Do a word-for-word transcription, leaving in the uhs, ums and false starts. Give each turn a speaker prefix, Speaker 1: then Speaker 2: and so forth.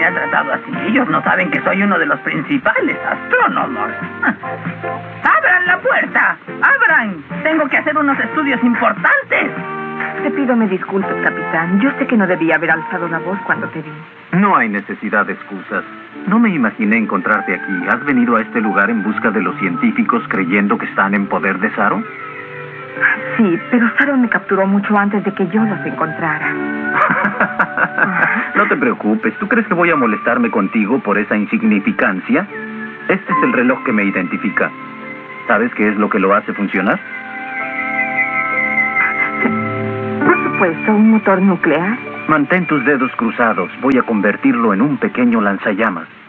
Speaker 1: ha tratado así? Ellos no saben que soy uno de los principales astrónomos. ¡Abran la puerta! ¡Abran! Tengo que hacer unos estudios importantes.
Speaker 2: Te pido me disculpes, capitán. Yo sé que no debía haber alzado la voz cuando te vi.
Speaker 3: No hay necesidad de excusas. No me imaginé encontrarte aquí. ¿Has venido a este lugar en busca de los científicos creyendo que están en poder de Saro?
Speaker 2: Sí, pero Saro me capturó mucho antes de que yo los encontrara.
Speaker 3: No te preocupes. ¿Tú crees que voy a molestarme contigo por esa insignificancia? Este es el reloj que me identifica. ¿Sabes qué es lo que lo hace funcionar?
Speaker 2: Por supuesto, un motor nuclear.
Speaker 3: Mantén tus dedos cruzados. Voy a convertirlo en un pequeño lanzallamas.